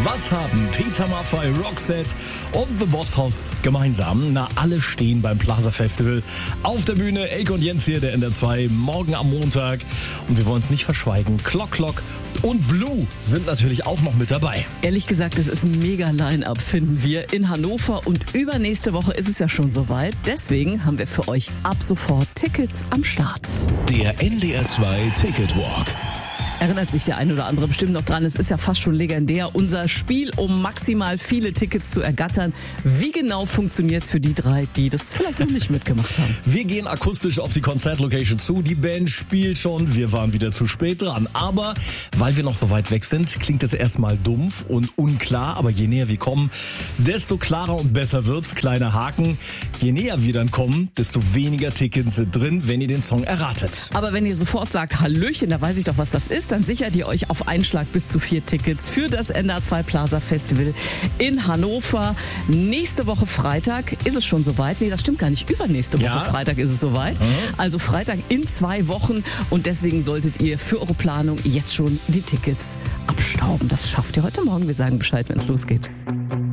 Was haben Peter Maffay, Roxette und The Boss Hoss gemeinsam? Na, alle stehen beim Plaza Festival auf der Bühne. Elke und Jens hier, der NDR 2, morgen am Montag. Und wir wollen es nicht verschweigen. Clock und Blue sind natürlich auch noch mit dabei. Ehrlich gesagt, es ist ein mega Line-Up, finden wir, in Hannover. Und übernächste Woche ist es ja schon soweit. Deswegen haben wir für euch ab sofort Tickets am Start. Der NDR 2 Ticket Walk. Erinnert sich der ein oder andere bestimmt noch dran. Es ist ja fast schon legendär. Unser Spiel, um maximal viele Tickets zu ergattern. Wie genau funktioniert es für die drei, die das vielleicht noch nicht mitgemacht haben? Wir gehen akustisch auf die Konzertlocation zu. Die Band spielt schon. Wir waren wieder zu spät dran. Aber weil wir noch so weit weg sind, klingt es erstmal dumpf und unklar. Aber je näher wir kommen, desto klarer und besser wird's. Kleiner Haken. Je näher wir dann kommen, desto weniger Tickets sind drin, wenn ihr den Song erratet. Aber wenn ihr sofort sagt, Hallöchen, da weiß ich doch, was das ist, dann sichert ihr euch auf einen Schlag bis zu 4 Tickets für das NDR 2 Plaza Festival in Hannover. Nächste Woche Freitag ist es schon soweit. Nee, das stimmt gar nicht. Übernächste Woche Freitag ist es soweit. Also Freitag in 2 Wochen. Und deswegen solltet ihr für eure Planung jetzt schon die Tickets abstauben. Das schafft ihr heute Morgen. Wir sagen Bescheid, wenn es losgeht.